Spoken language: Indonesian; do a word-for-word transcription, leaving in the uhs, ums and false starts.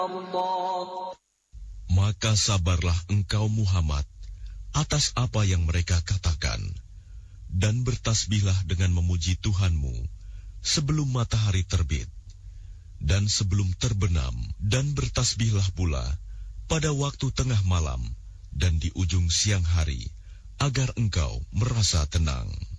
Maka sabarlah engkau Muhammad atas apa yang mereka katakan, dan bertasbihlah dengan memuji Tuhanmu sebelum matahari terbit dan sebelum terbenam, dan bertasbihlah pula pada waktu tengah malam dan di ujung siang hari, agar engkau merasa tenang.